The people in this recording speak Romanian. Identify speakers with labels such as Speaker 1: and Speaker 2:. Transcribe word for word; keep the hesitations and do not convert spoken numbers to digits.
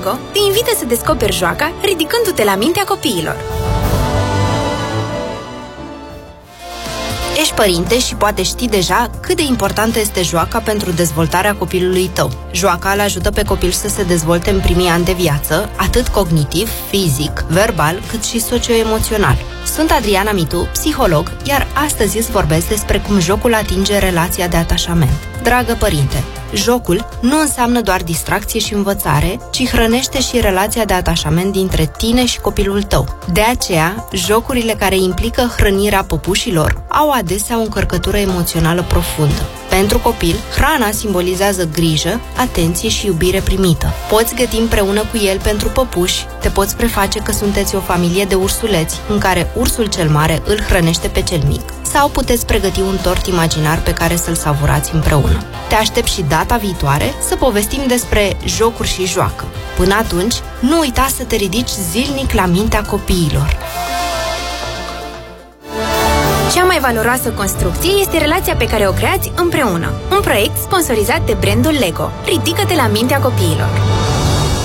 Speaker 1: Lego te invită să descoperi joaca ridicându-te la mintea copiilor. Ești părinte și poate știi deja cât de importantă este joaca pentru dezvoltarea copilului tău. Joaca îl ajută pe copil să se dezvolte în primii ani de viață, atât cognitiv, fizic, verbal, cât și socio-emoțional. Sunt Adriana Mitu, psiholog, iar astăzi îți vorbesc despre cum jocul atinge relația de atașament. Dragă părinte, jocul nu înseamnă doar distracție și învățare, ci hrănește și relația de atașament dintre tine și copilul tău. De aceea, jocurile care implică hrănirea păpușilor au adesea o încărcătură emoțională profundă. Pentru copil, hrana simbolizează grijă, atenție și iubire primită. Poți găti împreună cu el pentru păpuși, te poți preface că sunteți o familie de ursuleți, în care ursul cel mare îl hrănește pe cel mic. Sau puteți pregăti un tort imaginar pe care să-l savurați împreună. Te aștept și data viitoare să povestim despre jocuri și joacă. Până atunci, nu uita să te ridici zilnic la mintea copiilor. Cea mai valoroasă construcție este relația pe care o creați împreună. Un proiect sponsorizat de brandul Lego. Ridică-te la mintea copiilor.